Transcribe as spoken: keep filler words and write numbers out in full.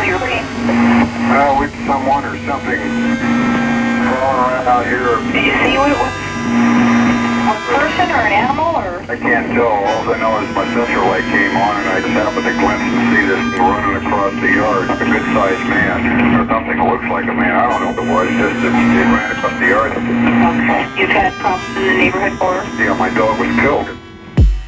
your brain? Uh, with someone or something crawling around out here. Did you see what it was? A person or an animal or? I can't tell. All I know is my sensor light came on and I just happened to glimpse and see this thing running across the yard. A good-sized man, or something that looks like a man. I don't know what it was. Just it, it ran across the yard. Okay. You've had problems in the neighborhood for? Yeah, my dog was killed.